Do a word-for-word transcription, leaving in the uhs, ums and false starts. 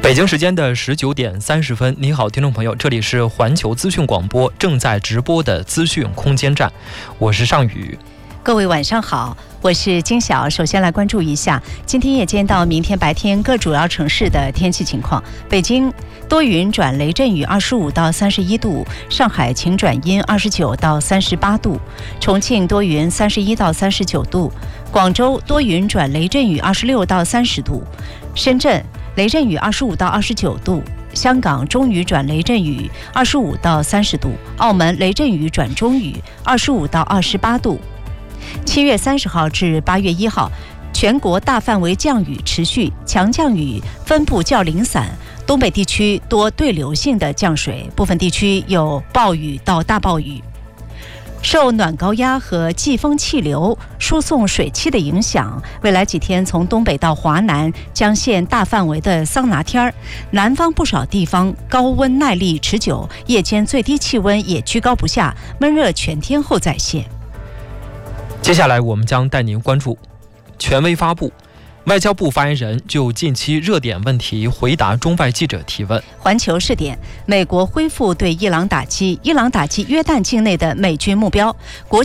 北京时间的十九点三十分，你好，听众朋友，这里是环球资讯广播正在直播的资讯空间站，我是尚宇。 各位晚上好，我是金晓。首先来关注一下今天夜间到明天白天各主要城市的天气情况。北京多云转雷阵雨，二十五到三十一度；上海晴转阴，二十九到三十八度；重庆多云，三十一到三十九度；广州多云转雷阵雨，二十六到三十度；深圳雷阵雨，二十五到二十九度；香港中雨转雷阵雨，二十五到三十度；澳门雷阵雨转中雨，二十五到二十八度。七月三十号至八月一号，全国大范围降雨持续，强降雨分布较零散，东北地区多对流性的降水，部分地区有暴雨到大暴雨。受暖高压和季风气流输送水汽的影响，未来几天从东北到华南将现大范围的桑拿天儿，南方不少地方高温耐力持久，夜间最低气温也居高不下，闷热全天候再现。 接下来我们将带您关注权威发布，外交部发言人就近期热点问题回答中外记者提问。 环球视点，美国恢复对伊朗打击，伊朗打击约旦境内的美军目标，国